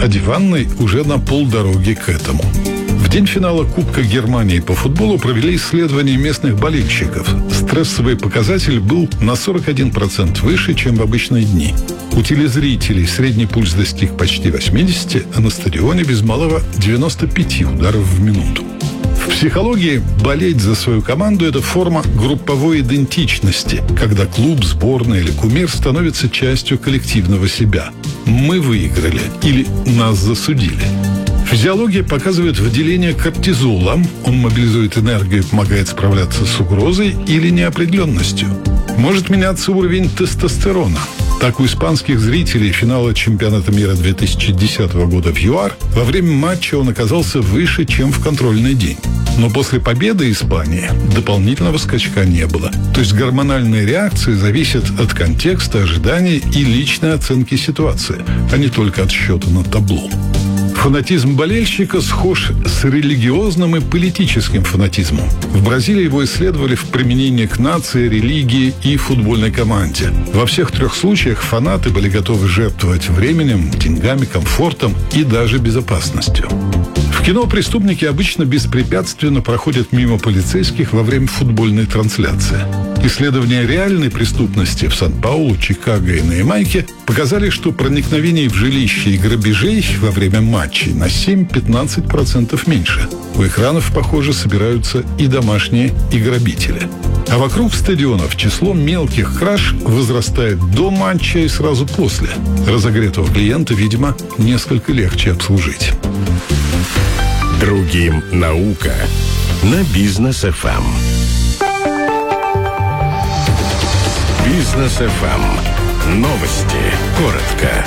а диванной уже на полдороги к этому. В день финала Кубка Германии по футболу провели исследование местных болельщиков. Стрессовый показатель был на 41% выше, чем в обычные дни. У телезрителей средний пульс достиг почти 80, а на стадионе без малого 95 ударов в минуту. В психологии болеть за свою команду – это форма групповой идентичности, когда клуб, сборная или кумир становится частью коллективного себя. Мы выиграли или нас засудили. Физиология показывает выделение кортизола. Он мобилизует энергию и помогает справляться с угрозой или неопределенностью. Может меняться уровень тестостерона. Так, у испанских зрителей финала чемпионата мира 2010 года в ЮАР во время матча он оказался выше, чем в контрольный день. Но после победы Испании дополнительного скачка не было. То есть гормональные реакции зависят от контекста, ожиданий и личной оценки ситуации, а не только от счета на табло. Фанатизм болельщика схож с религиозным и политическим фанатизмом. В Бразилии его исследовали в применении к нации, религии и футбольной команде. Во всех трех случаях фанаты были готовы жертвовать временем, деньгами, комфортом и даже безопасностью. В кино преступники обычно беспрепятственно проходят мимо полицейских во время футбольной трансляции. Исследования реальной преступности в Сан-Паулу, Чикаго и на Ямайке показали, что проникновений в жилище и грабежей во время матчей на 7-15% меньше. У экранов, похоже, собираются и домашние, и грабители. А вокруг стадионов число мелких краж возрастает до матча и сразу после. Разогретого клиента, видимо, несколько легче обслужить. Другим наука на Бизнес ФМ. Бизнес ФМ. Новости. Коротко.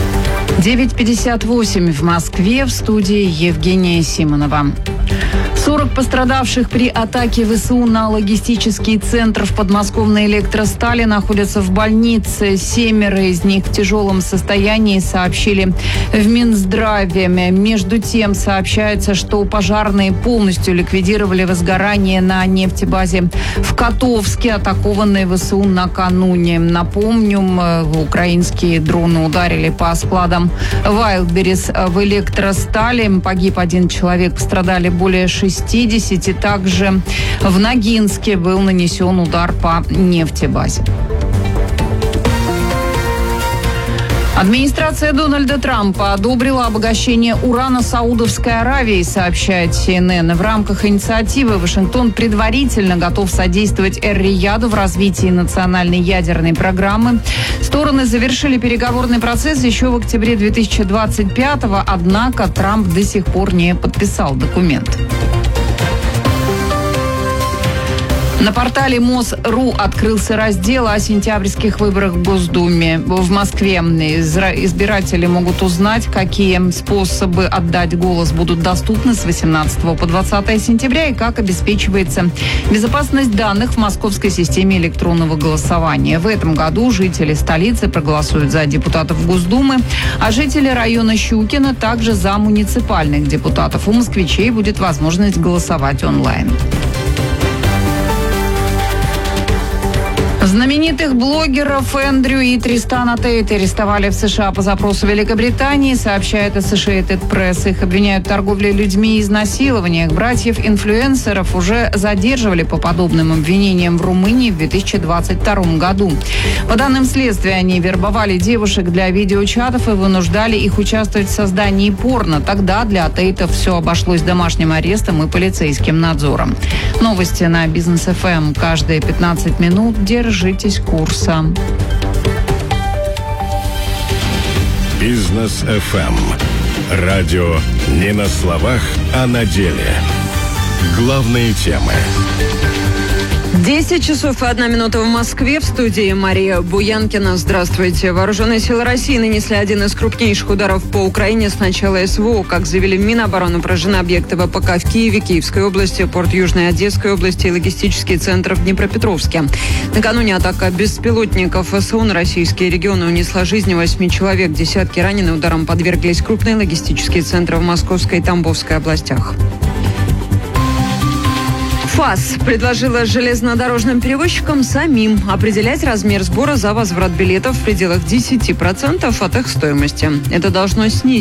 9:58 в Москве. В студии Евгения Симонова. 40 пострадавших при атаке ВСУ на логистический центр в подмосковной Электростали находятся в больнице. 7 из них в тяжелом состоянии, сообщили в Минздраве. Между тем, сообщается, что пожарные полностью ликвидировали возгорание на нефтебазе в Котовске, атакованной ВСУ накануне. Напомню, украинские дроны ударили по складам Вайлдберрис в Электростали. Погиб один человек, пострадали более 60. Также в Ногинске был нанесен удар по нефтебазе. Администрация Дональда Трампа одобрила обогащение урана Саудовской Аравии, сообщает CNN. В рамках инициативы Вашингтон предварительно готов содействовать Эр-Рияду в развитии национальной ядерной программы. Стороны завершили переговорный процесс еще в октябре 2025-го, однако Трамп до сих пор не подписал документ. На портале МОЗ.ру открылся раздел о сентябрьских выборах в Госдуме. В Москве избиратели могут узнать, какие способы отдать голос будут доступны с 18 по 20 сентября и как обеспечивается безопасность данных в московской системе электронного голосования. В этом году жители столицы проголосуют за депутатов Госдумы, а жители района Щукино также за муниципальных депутатов. У москвичей будет возможность голосовать онлайн. Знаменитых блогеров Эндрю и Тристана Тейта арестовали в США по запросу Великобритании, сообщает Associated Press. Их обвиняют в торговле людьми и изнасилованиях. Братьев-инфлюенсеров уже задерживали по подобным обвинениям в Румынии в 2022 году. По данным следствия, они вербовали девушек для видеочатов и вынуждали их участвовать в создании порно. Тогда для Тейтов все обошлось домашним арестом и полицейским надзором. Новости на Бизнес ФМ каждые 15 минут. Держитесь курса. Бизнес ФМ. Радио не на словах, а на деле. Главные темы. 10 часов и 1 минута в Москве. В студии Мария Буянкина. Здравствуйте. Вооруженные силы России нанесли один из крупнейших ударов по Украине с начала СВО. Как заявили в Минобороны, поражены объекты ВПК в Киеве, Киевской области, порт Южной Одесской области и логистический центр в Днепропетровске. Накануне атака беспилотников ВСУ на российские регионы унесла жизни 8 человек. Десятки ранены. Ударом подверглись крупные логистические центры в Московской и Тамбовской областях. ФАС предложила железнодорожным перевозчикам самим определять размер сбора за возврат билетов в пределах 10% от их стоимости. Это должно снизить